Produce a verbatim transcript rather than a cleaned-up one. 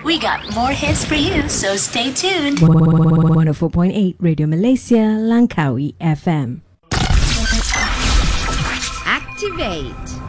We got more hits for you, so stay tuned. one oh four point eight Radio Malaysia, Langkawi F M. Activate.